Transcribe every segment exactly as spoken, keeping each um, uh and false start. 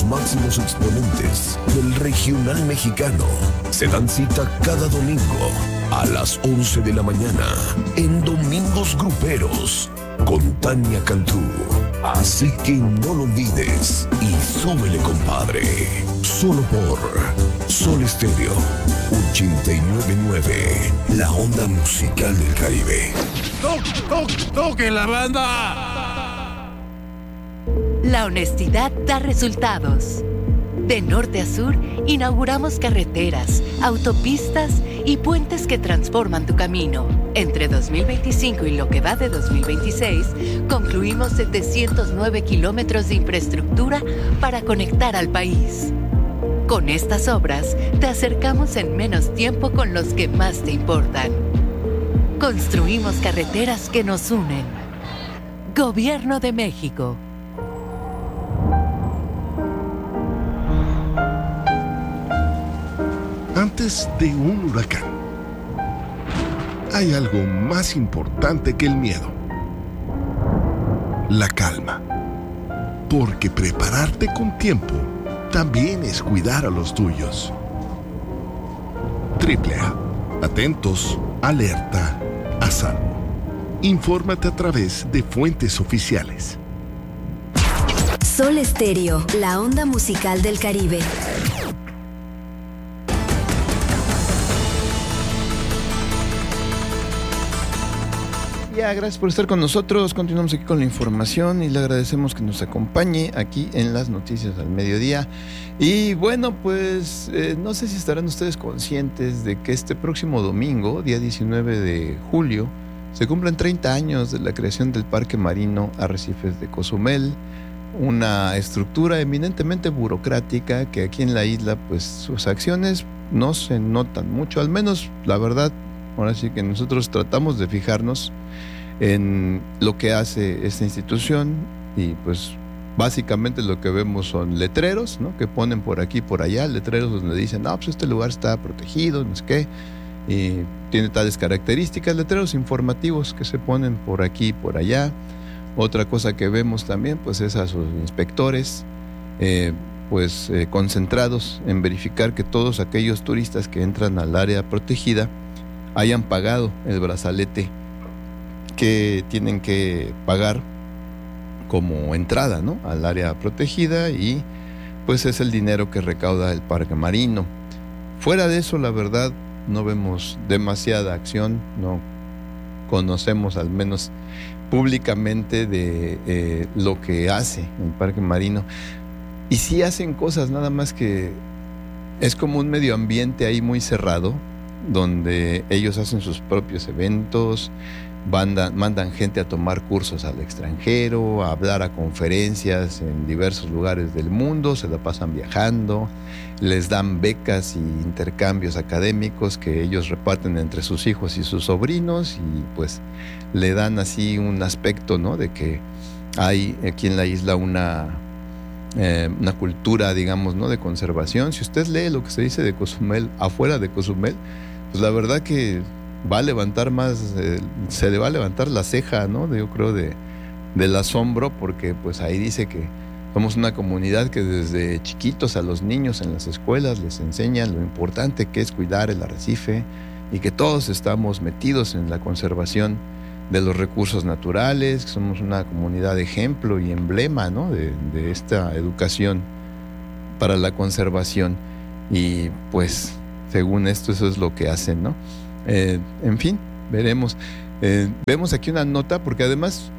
máximos exponentes del regional mexicano se dan cita cada domingo a las once de la mañana en Domingos Gruperos con Tania Cantú. Así que no lo olvides y súbele, compadre. Solo por Sol Estéreo ochenta y nueve punto nueve, la onda musical del Caribe. ¡Toc, toc, toque la banda! La honestidad da resultados. De norte a sur, inauguramos carreteras, autopistas y puentes que transforman tu camino. Entre dos mil veinticinco y lo que va de dos mil veintiséis, concluimos setecientos nueve kilómetros de infraestructura para conectar al país. Con estas obras, te acercamos en menos tiempo con los que más te importan. Construimos carreteras que nos unen. Gobierno de México. Antes de un huracán, hay algo más importante que el miedo: la calma. Porque prepararte con tiempo también es cuidar a los tuyos. Triple A. Atentos, alerta, a salvo. Infórmate a través de fuentes oficiales. Sol Estéreo, la onda musical del Caribe. Ya, gracias por estar con nosotros. Continuamos aquí con la información y le agradecemos que nos acompañe aquí en las noticias al mediodía. Y bueno, pues eh, no sé si estarán ustedes conscientes de que este próximo domingo, día diecinueve de julio, se cumplen treinta años de la creación del Parque Marino Arrecifes de Cozumel, una estructura eminentemente burocrática que aquí en la isla, pues sus acciones no se notan mucho, al menos la verdad. Ahora sí que nosotros tratamos de fijarnos en lo que hace esta institución y pues básicamente lo que vemos son letreros, ¿no?, que ponen por aquí y por allá, letreros donde dicen, no, pues este lugar está protegido, no sé qué, y tiene tales características, letreros informativos que se ponen por aquí y por allá. Otra cosa que vemos también pues es a sus inspectores eh, pues eh, concentrados en verificar que todos aquellos turistas que entran al área protegida hayan pagado el brazalete que tienen que pagar como entrada, ¿no?, al área protegida, y pues es el dinero que recauda el Parque Marino. Fuera de eso, la verdad, no vemos demasiada acción, no conocemos al menos públicamente de eh, lo que hace el Parque Marino. Y sí hacen cosas, nada más que es como un medio ambiente ahí muy cerrado, donde ellos hacen sus propios eventos, mandan, mandan gente a tomar cursos al extranjero, a hablar a conferencias en diversos lugares del mundo, se la pasan viajando, les dan becas y intercambios académicos que ellos reparten entre sus hijos y sus sobrinos, y pues le dan así un aspecto, ¿no?, de que hay aquí en la isla una, eh, una cultura, digamos, ¿no?, de conservación. Si usted lee lo que se dice de Cozumel, afuera de Cozumel, pues la verdad que va a levantar más, eh, se le va a levantar la ceja, ¿no?, de, yo creo, de, del asombro, porque pues ahí dice que somos una comunidad que desde chiquitos a los niños en las escuelas les enseñan lo importante que es cuidar el arrecife, y que todos estamos metidos en la conservación de los recursos naturales, que somos una comunidad de ejemplo y emblema, ¿no?, de, de esta educación para la conservación. Y pues según esto, eso es lo que hacen, ¿no? Eh, en fin, veremos. Eh, vemos aquí una nota, porque además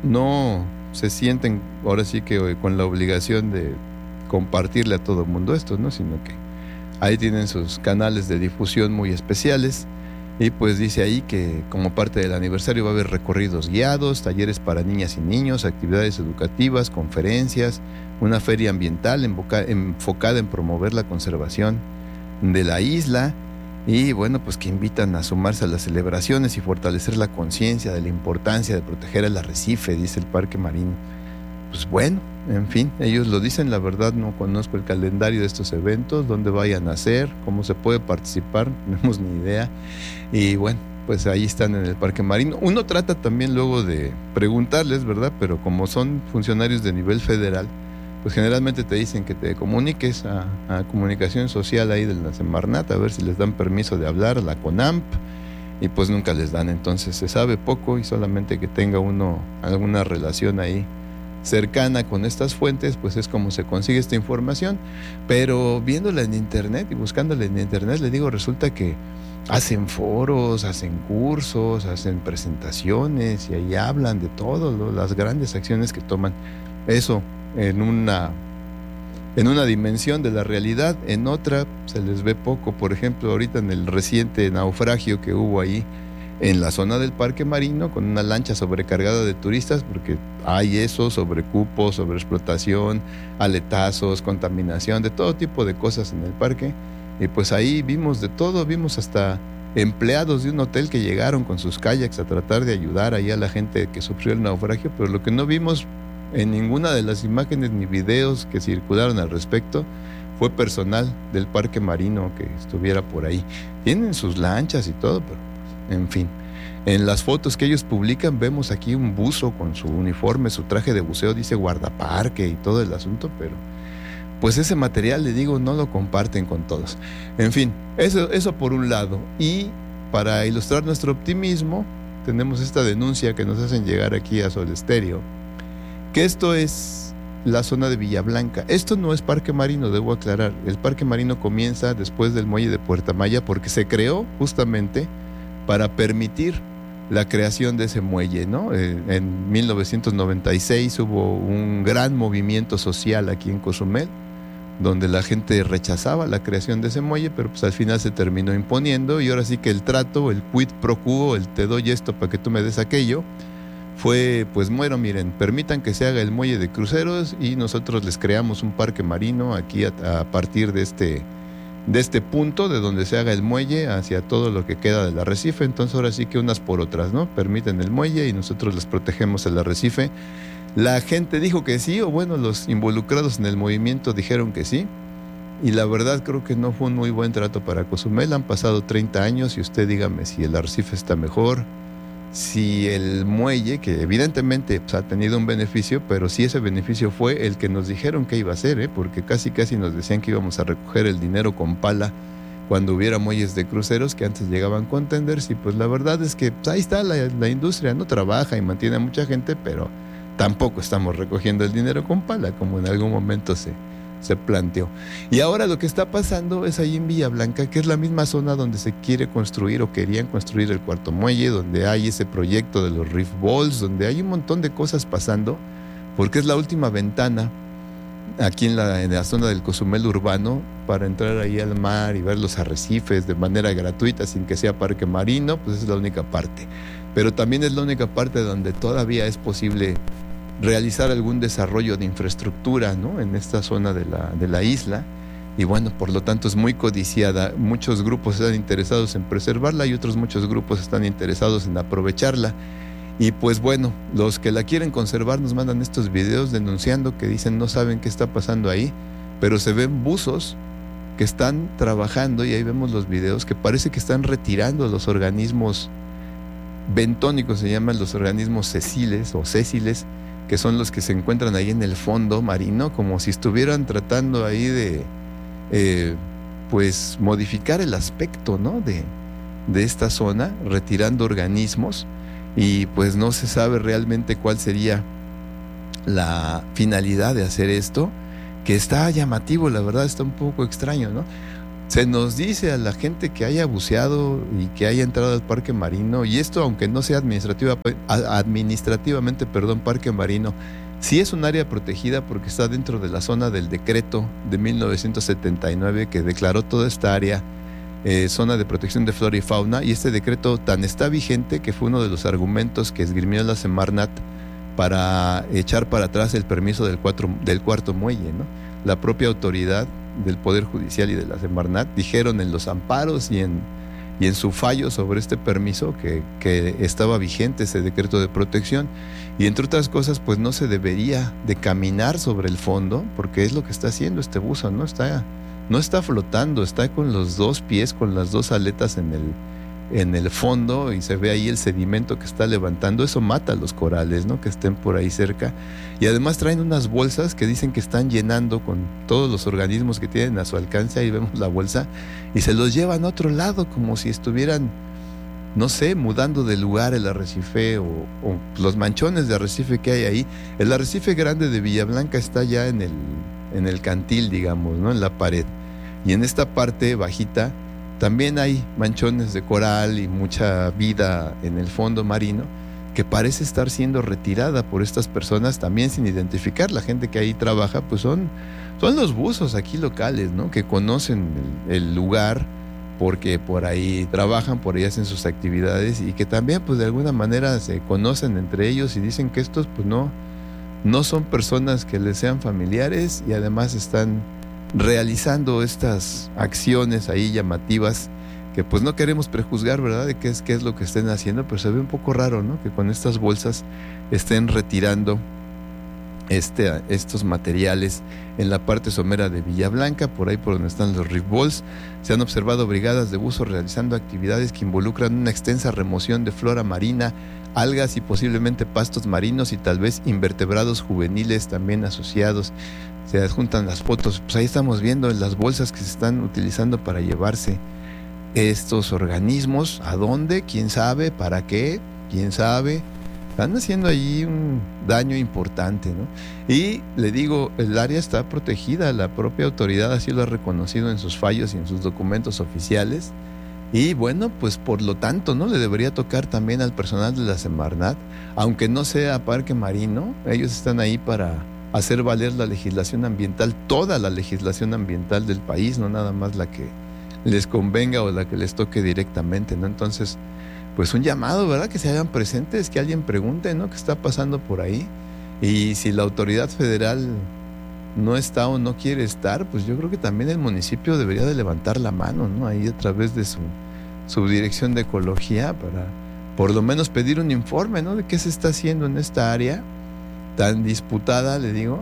no se sienten ahora sí que con la obligación de compartirle a todo el mundo esto, ¿no?, sino que ahí tienen sus canales de difusión muy especiales. Y pues dice ahí que como parte del aniversario va a haber recorridos guiados, talleres para niñas y niños, actividades educativas, conferencias, una feria ambiental enfocada en promover la conservación de la isla, y bueno, pues que invitan a sumarse a las celebraciones y fortalecer la conciencia de la importancia de proteger el arrecife, dice el Parque Marino. Pues bueno, en fin, ellos lo dicen, la verdad no conozco el calendario de estos eventos, dónde vayan a ser, cómo se puede participar, no tenemos ni idea. Y bueno, pues ahí están en el Parque Marino. Uno trata también luego de preguntarles, ¿verdad? Pero como son funcionarios de nivel federal, pues generalmente te dicen que te comuniques a, a comunicación social ahí de la Semarnat, a ver si les dan permiso de hablar, la CONAMP, y pues nunca les dan. Entonces se sabe poco, y solamente que tenga uno alguna relación ahí cercana con estas fuentes, pues es como se consigue esta información. Pero viéndola en internet y buscándola en internet, le digo, resulta que hacen foros, hacen cursos, hacen presentaciones, y ahí hablan de todo, ¿no? Las grandes acciones que toman. Eso en una en una dimensión de la realidad, en otra se les ve poco. Por ejemplo, ahorita en el reciente naufragio que hubo ahí en la zona del Parque Marino, con una lancha sobrecargada de turistas, porque hay eso, sobrecupo, sobreexplotación, aletazos, contaminación, de todo tipo de cosas en el parque. Y pues ahí vimos de todo, vimos hasta empleados de un hotel que llegaron con sus kayaks a tratar de ayudar ahí a la gente que sufrió el naufragio, pero lo que no vimos en ninguna de las imágenes ni videos que circularon al respecto fue personal del Parque Marino que estuviera por ahí. Tienen sus lanchas y todo, pero en fin. En las fotos que ellos publican vemos aquí un buzo con su uniforme, su traje de buceo, dice guardaparque y todo el asunto, pero pues ese material, le digo, no lo comparten con todos. En fin, eso, eso por un lado. Y para ilustrar nuestro optimismo, tenemos esta denuncia que nos hacen llegar aquí a Sol Estéreo, que esto es la zona de Villa Blanca. Esto no es Parque Marino, debo aclarar. El Parque Marino comienza después del muelle de Puerta Maya, porque se creó justamente para permitir la creación de ese muelle, ¿no? En mil novecientos noventa y seis hubo un gran movimiento social aquí en Cozumel, donde la gente rechazaba la creación de ese muelle, pero pues al final se terminó imponiendo, y ahora sí que el trato, el quid pro quo, el te doy esto para que tú me des aquello, fue, pues bueno, miren, permitan que se haga el muelle de cruceros y nosotros les creamos un parque marino aquí a, a partir de este, de este punto, de donde se haga el muelle hacia todo lo que queda del arrecife. Entonces ahora sí que unas por otras, ¿no? Permiten el muelle y nosotros les protegemos el arrecife. La gente dijo que sí, o bueno, los involucrados en el movimiento dijeron que sí, y la verdad creo que no fue un muy buen trato para Cozumel. Han pasado treinta años y usted dígame si el arrecife está mejor, si el muelle, que evidentemente pues, ha tenido un beneficio, pero si ese beneficio fue el que nos dijeron que iba a ser, ¿eh? Porque casi casi nos decían que íbamos a recoger el dinero con pala cuando hubiera muelles de cruceros, que antes llegaban con tenders, y pues la verdad es que pues, ahí está la, la industria, no trabaja y mantiene a mucha gente, pero tampoco estamos recogiendo el dinero con pala, como en algún momento se, se planteó. Y ahora lo que está pasando es ahí en Villa Blanca, que es la misma zona donde se quiere construir o querían construir el cuarto muelle, donde hay ese proyecto de los reef balls, donde hay un montón de cosas pasando, porque es la última ventana aquí en la, en la zona del Cozumel urbano para entrar ahí al mar y ver los arrecifes de manera gratuita sin que sea parque marino. Pues es la única parte, pero también es la única parte donde todavía es posible realizar algún desarrollo de infraestructura, ¿no? En esta zona de la, de la isla, y bueno, por lo tanto es muy codiciada. Muchos grupos están interesados en preservarla y otros muchos grupos están interesados en aprovecharla. Y pues bueno, los que la quieren conservar nos mandan estos videos denunciando que dicen no saben qué está pasando ahí, pero se ven buzos que están trabajando, y ahí vemos los videos que parece que están retirando los organismos bentónicos, se llaman los organismos sesiles o sésiles, que son los que se encuentran ahí en el fondo marino, como si estuvieran tratando ahí de eh, pues modificar el aspecto, ¿no? de, de esta zona, retirando organismos. Y pues no se sabe realmente cuál sería la finalidad de hacer esto, que está llamativo, la verdad está un poco extraño, ¿no? Se nos dice a la gente que haya buceado y que haya entrado al parque marino, y esto aunque no sea administrativa, administrativamente, perdón, parque marino, sí es un área protegida porque está dentro de la zona del decreto de mil novecientos setenta y nueve que declaró toda esta área Eh, zona de protección de flora y fauna, y este decreto tan está vigente que fue uno de los argumentos que esgrimió la Semarnat para echar para atrás el permiso del, cuatro, del cuarto muelle, ¿no? La propia autoridad del Poder Judicial y de la Semarnat dijeron en los amparos y en, y en su fallo sobre este permiso que, que estaba vigente ese decreto de protección, y entre otras cosas pues no se debería de caminar sobre el fondo, porque es lo que está haciendo este buzo, ¿no? Está... No está flotando, está con los dos pies, con las dos aletas en el, en el fondo y se ve ahí el sedimento que está levantando. Eso mata a los corales, ¿no?, que estén por ahí cerca. Y además traen unas bolsas que dicen que están llenando con todos los organismos que tienen a su alcance. Ahí vemos la bolsa y se los llevan a otro lado, como si estuvieran, no sé, mudando de lugar el arrecife o, o los manchones de arrecife que hay ahí. El arrecife grande de Villablanca está ya en el, en el cantil, digamos, ¿no?, en la pared. Y en esta parte bajita también hay manchones de coral y mucha vida en el fondo marino que parece estar siendo retirada por estas personas, también sin identificar. La gente que ahí trabaja pues son, son los buzos aquí locales, ¿no?, que conocen el, el lugar porque por ahí trabajan, por ahí hacen sus actividades y que también pues de alguna manera se conocen entre ellos y dicen que estos pues no, no son personas que les sean familiares y además están realizando estas acciones ahí llamativas que pues no queremos prejuzgar, ¿verdad?, de qué es, qué es lo que estén haciendo, pero se ve un poco raro, ¿no?, que con estas bolsas estén retirando este, estos materiales en la parte somera de Villablanca, por ahí por donde están los reef balls. Se han observado brigadas de buzos realizando actividades que involucran una extensa remoción de flora marina, algas y posiblemente pastos marinos y tal vez invertebrados juveniles también asociados. Se adjuntan las fotos, pues ahí estamos viendo las bolsas que se están utilizando para llevarse estos organismos. ¿A dónde? ¿Quién sabe? ¿Para qué? ¿Quién sabe? Están haciendo allí un daño importante, ¿no? Y le digo, el área está protegida, la propia autoridad así lo ha reconocido en sus fallos y en sus documentos oficiales. Y bueno, pues por lo tanto, ¿no?, le debería tocar también al personal de la Semarnat, aunque no sea parque marino, ellos están ahí para hacer valer la legislación ambiental, toda la legislación ambiental del país, no nada más la que les convenga o la que les toque directamente, ¿no? Entonces, pues un llamado, ¿verdad?, que se hagan presentes, que alguien pregunte, ¿no?, qué está pasando por ahí. Y si la autoridad federal no está o no quiere estar, pues yo creo que también el municipio debería de levantar la mano, ¿no?, ahí a través de su subdirección de ecología para por lo menos pedir un informe, ¿no?, de qué se está haciendo en esta área tan disputada, le digo,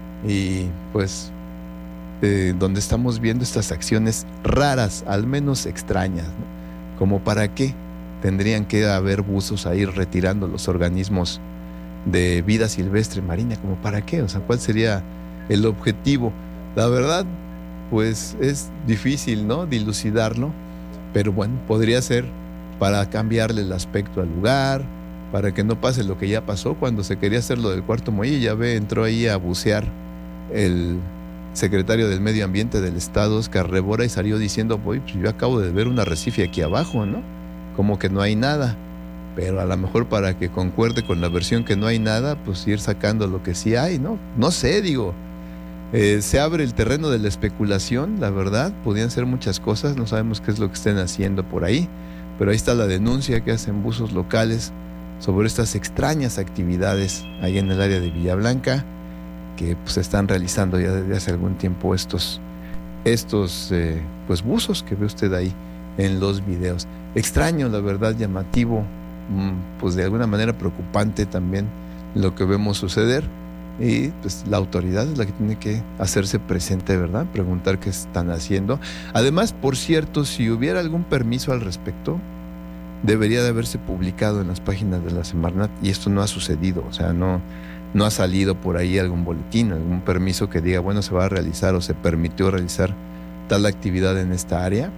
y pues eh, donde estamos viendo estas acciones raras, al menos extrañas, ¿no?, como para qué tendrían que haber buzos ahí retirando los organismos de vida silvestre marina, como para qué, o sea, cuál sería el objetivo. La verdad, pues es difícil, ¿no?, dilucidarlo, pero bueno, podría ser para cambiarle el aspecto al lugar, para que no pase lo que ya pasó cuando se quería hacer lo del Cuarto Muelle. Ya ve, entró ahí a bucear el secretario del Medio Ambiente del Estado, Oscar Rebora, y salió diciendo, pues yo acabo de ver un arrecife aquí abajo, ¿no?, como que no hay nada. Pero a lo mejor para que concuerde con la versión que no hay nada, pues ir sacando lo que sí hay, ¿no? No sé, digo, eh, se abre el terreno de la especulación, la verdad, podían ser muchas cosas, no sabemos qué es lo que estén haciendo por ahí, pero ahí está la denuncia que hacen buzos locales sobre estas extrañas actividades ahí en el área de Villablanca, que pues se están realizando ya desde hace algún tiempo estos, estos eh, pues buzos que ve usted ahí en los videos. Extraño, la verdad, llamativo, pues de alguna manera preocupante también lo que vemos suceder, y pues la autoridad es la que tiene que hacerse presente, ¿verdad?, preguntar qué están haciendo. Además, por cierto, si hubiera algún permiso al respecto, debería de haberse publicado en las páginas de la Semarnat, y esto no ha sucedido. O sea, no, no ha salido por ahí algún boletín, algún permiso que diga, bueno, se va a realizar o se permitió realizar tal actividad en esta área.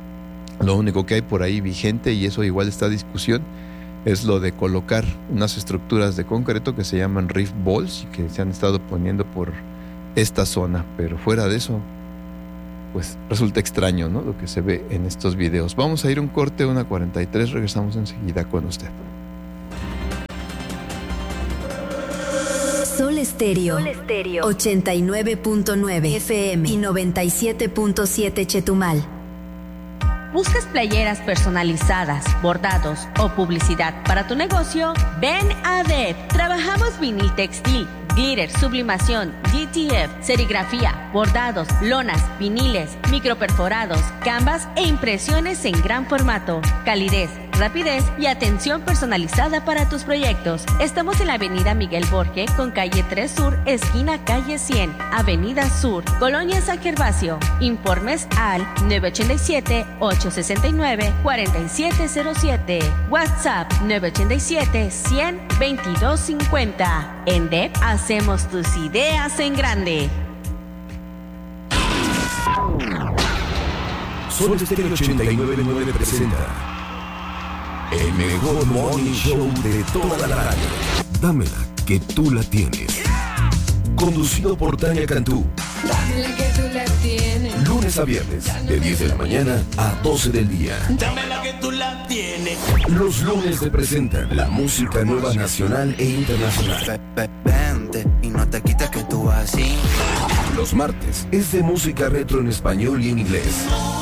Lo único que hay por ahí vigente, y eso igual está a discusión, es lo de colocar unas estructuras de concreto que se llaman reef balls y que se han estado poniendo por esta zona, pero fuera de eso, pues resulta extraño, ¿no?, lo que se ve en estos videos. Vamos a ir a un corte, una cuarenta y tres, regresamos enseguida con usted. Sol Estéreo, Sol Estéreo, ochenta y nueve punto nueve F M y noventa y siete punto siete Chetumal. ¿Buscas playeras personalizadas, bordados o publicidad para tu negocio? Ven a D E P. Trabajamos vinil textil, glitter, sublimación, G T F, serigrafía, bordados, lonas, viniles, microperforados, canvas e impresiones en gran formato. Calidez, rapidez y atención personalizada para tus proyectos. Estamos en la avenida Miguel Borge con calle tres Sur, esquina calle cien, avenida Sur, Colonia San Gervasio. Informes al nueve ocho siete, ocho seis nueve, cuatro siete cero siete. WhatsApp nueve ocho siete, cien, veintidós cincuenta. En D E P hacemos tus ideas en grande. Sol Estéreo ochenta y nueve punto nueve presenta el mejor morning show de toda la radio. Dámela, que tú la tienes. Conducido por Tania Cantú. Dámela que tú la tienes. Lunes a viernes, de diez de la mañana a doce del día. Dámela que tú la tienes. Los lunes te presentan la música nueva nacional e internacional. Vente y no te quites que tú vas así. Los martes es de música retro en español y en inglés.